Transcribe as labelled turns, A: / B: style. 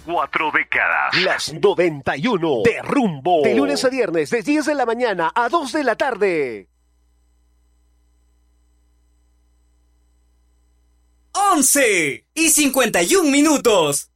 A: 4 décadas.
B: Las 91 de Rumbo. De lunes a viernes, de 10 de la mañana a 2 de la tarde.
C: 11:51.